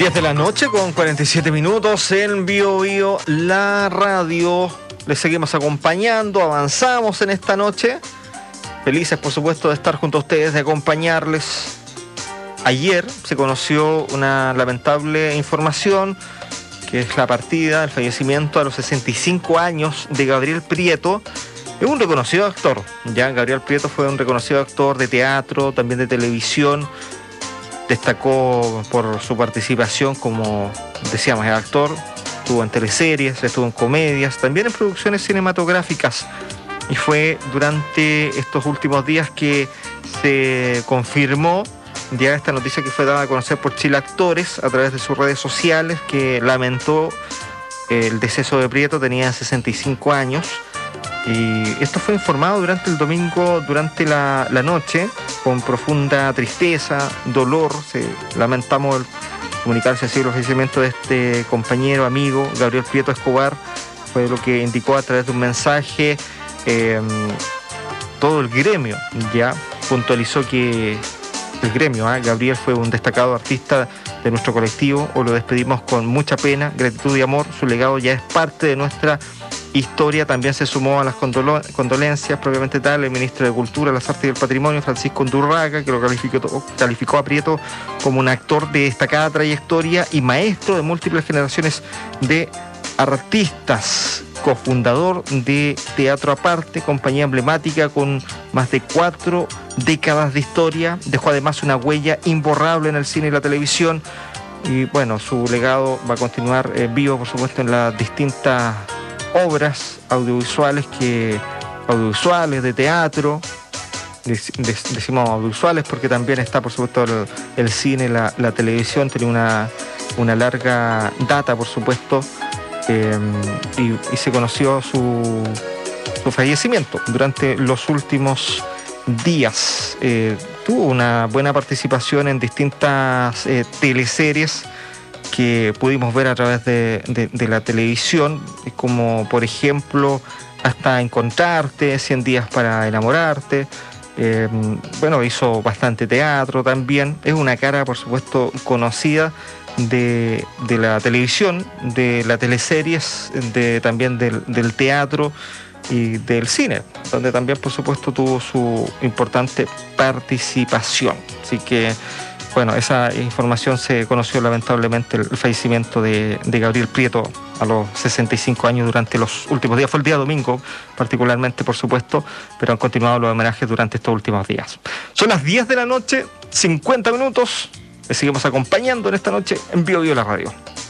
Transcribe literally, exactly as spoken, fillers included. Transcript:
diez de la noche con cuarenta y siete minutos en Bio Bio, la radio. Les seguimos acompañando, avanzamos en esta noche. Felices, por supuesto, de estar junto a ustedes, de acompañarles. Ayer se conoció una lamentable información, que es la partida, el fallecimiento a los sesenta y cinco años de Gabriel Prieto. Es un reconocido actor, ya Gabriel Prieto fue un reconocido actor de teatro, también de televisión. Destacó por su participación como, decíamos, el actor. Estuvo en teleseries, estuvo en comedias, también en producciones cinematográficas. Y fue durante estos últimos días que se confirmó ya esta noticia que fue dada a conocer por Chile Actores a través de sus redes sociales, que lamentó el deceso de Prieto. Tenía sesenta y cinco años. Y esto fue informado durante el domingo, durante la, la noche, con profunda tristeza, dolor. Se, lamentamos el comunicarse así el fallecimiento de este compañero, amigo, Gabriel Prieto Escobar. Fue lo que indicó a través de un mensaje. Eh, todo el gremio ya puntualizó que el gremio, ¿eh? Gabriel fue un destacado artista de nuestro colectivo. O lo despedimos con mucha pena, gratitud y amor. Su legado ya es parte de nuestra historia. También se sumó a las condolo- condolencias propiamente tal el ministro de Cultura, las Artes y el Patrimonio, Francisco Undurraga, que lo calificó, calificó a Prieto como un actor de destacada trayectoria y maestro de múltiples generaciones de artistas. Cofundador de Teatro Aparte, compañía emblemática con más de cuatro décadas de historia. Dejó además una huella imborrable en el cine y la televisión. Y bueno, su legado va a continuar eh, vivo, por supuesto, en las distintas obras audiovisuales, que audiovisuales de teatro. Decimos audiovisuales porque también está, por supuesto, el, el cine, la, la televisión. Tiene una, una larga data, por supuesto. Eh, y, y se conoció su, su fallecimiento durante los últimos días. Eh, tuvo una buena participación en distintas eh, teleseries que pudimos ver a través de, de, de la televisión, como por ejemplo Hasta Encontrarte, cien días para enamorarte. Eh, bueno, hizo bastante teatro también. Es una cara, por supuesto, conocida de, de la televisión, de las teleseries, de, también del, del teatro y del cine, donde también, por supuesto, tuvo su importante participación. Así que, bueno, esa información se conoció lamentablemente, el fallecimiento de, de Gabriel Prieto a los sesenta y cinco años durante los últimos días. Fue el día domingo, particularmente, por supuesto, pero han continuado los homenajes durante estos últimos días. Son las diez de la noche, cincuenta minutos. Les seguimos acompañando en esta noche en Bio Bio la radio.